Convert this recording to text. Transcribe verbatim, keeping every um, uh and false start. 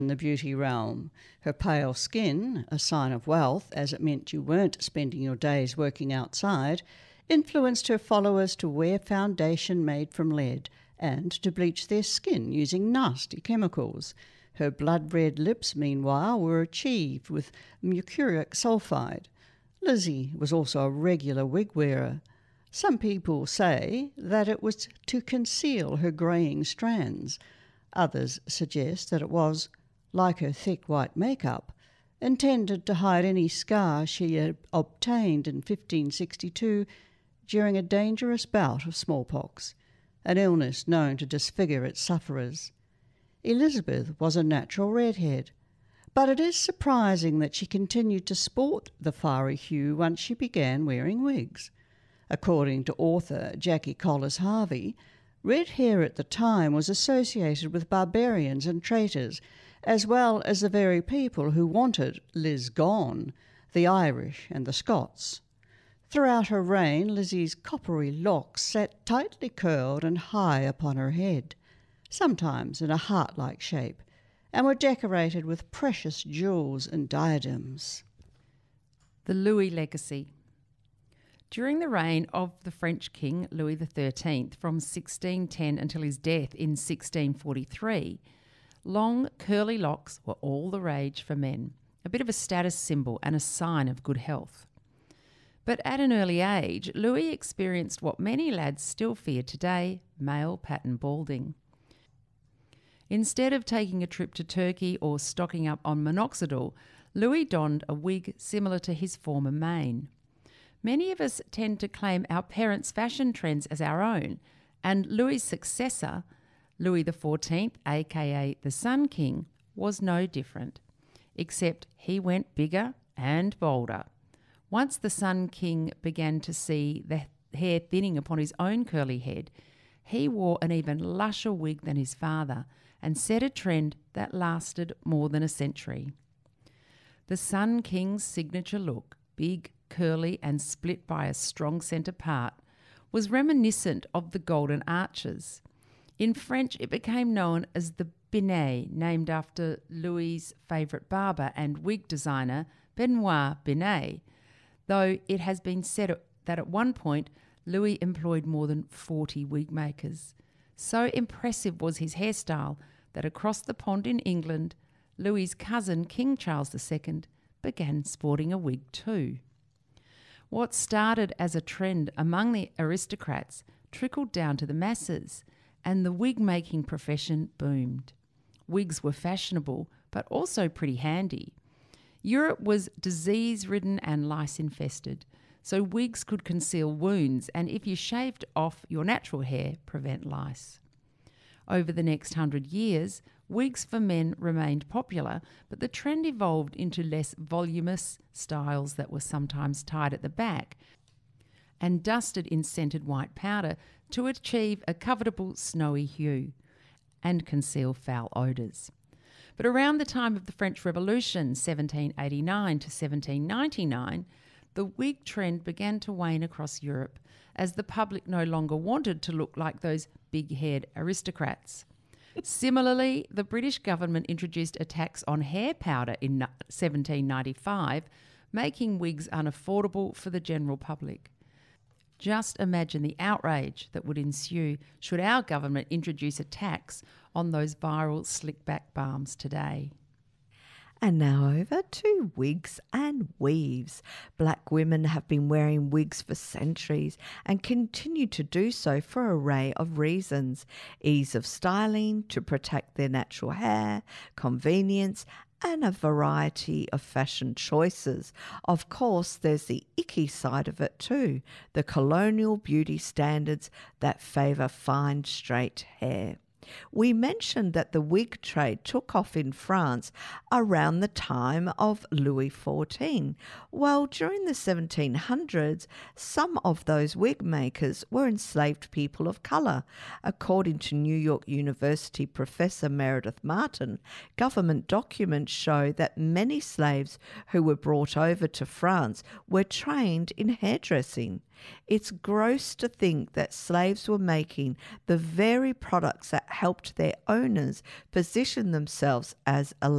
in the beauty realm. Her pale skin, a sign of wealth as it meant you weren't spending your days working outside, influenced her followers to wear foundation made from lead and to bleach their skin using nasty chemicals. Her blood-red lips, meanwhile, were achieved with mercuric sulfide. Lizzie was also a regular wig wearer. Some people say that it was to conceal her greying strands. Others suggest that it was, like her thick white makeup, intended to hide any scar she had obtained in fifteen sixty-two during a dangerous bout of smallpox, an illness known to disfigure its sufferers. Elizabeth was a natural redhead, but it is surprising that she continued to sport the fiery hue once she began wearing wigs. According to author Jackie Collis Harvey, red hair at the time was associated with barbarians and traitors, as well as the very people who wanted Liz gone, the Irish and the Scots. Throughout her reign, Lizzie's coppery locks sat tightly curled and high upon her head, sometimes in a heart-like shape, and were decorated with precious jewels and diadems. The Louis legacy. During the reign of the French king Louis the thirteenth from sixteen ten until his death in sixteen forty-three, long curly locks were all the rage for men, a bit of a status symbol and a sign of good health. But at an early age, Louis experienced what many lads still fear today, male pattern balding. Instead of taking a trip to Turkey or stocking up on minoxidil, Louis donned a wig similar to his former mane. Many of us tend to claim our parents' fashion trends as our own, and Louis's successor, Louis the fourteenth, aka the Sun King, was no different, except he went bigger and bolder. Once the Sun King began to see the hair thinning upon his own curly head, he wore an even lusher wig than his father and set a trend that lasted more than a century. The Sun King's signature look, big, curly and split by a strong centre part, was reminiscent of the Golden Arches. In French, it became known as the Binet, named after Louis's favourite barber and wig designer, Benoit Binet, though it has been said that at one point Louis employed more than forty wig makers. So impressive was his hairstyle that across the pond in England, Louis's cousin, King Charles the Second, began sporting a wig too. What started as a trend among the aristocrats trickled down to the masses, and the wig-making profession boomed. Wigs were fashionable, but also pretty handy. Europe was disease-ridden and lice-infested, so wigs could conceal wounds and, if you shaved off your natural hair, prevent lice. Over the next hundred years, wigs for men remained popular, but the trend evolved into less voluminous styles that were sometimes tied at the back and dusted in scented white powder to achieve a covetable snowy hue and conceal foul odours. But around the time of the French Revolution, seventeen eighty-nine to seventeen ninety-nine, the wig trend began to wane across Europe as the public no longer wanted to look like those big-haired aristocrats. Similarly, the British government introduced a tax on hair powder in seventeen ninety-five, making wigs unaffordable for the general public. Just imagine the outrage that would ensue should our government introduce a tax on those viral slick-back balms today. And now over to wigs and weaves. Black women have been wearing wigs for centuries and continue to do so for an array of reasons. Ease of styling to protect their natural hair, convenience, and a variety of fashion choices. Of course, there's the icky side of it too, the colonial beauty standards that favour fine, straight hair. We mentioned that the wig trade took off in France around the time of Louis the fourteenth. Well, during the seventeen hundreds, some of those wig makers were enslaved people of colour. According to New York University professor Meredith Martin, government documents show that many slaves who were brought over to France were trained in hairdressing. It's gross to think that slaves were making the very products that helped their owners position themselves as